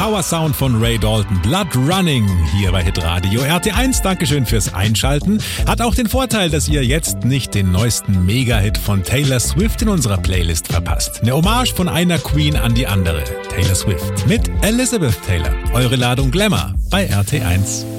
Power Sound von Ray Dalton, Blood Running, hier bei Hitradio RT1. Dankeschön fürs Einschalten. Hat auch den Vorteil, dass ihr jetzt nicht den neuesten Mega-Hit von Taylor Swift in unserer Playlist verpasst. Eine Hommage von einer Queen an die andere. Taylor Swift mit Elizabeth Taylor. Eure Ladung Glamour bei RT1.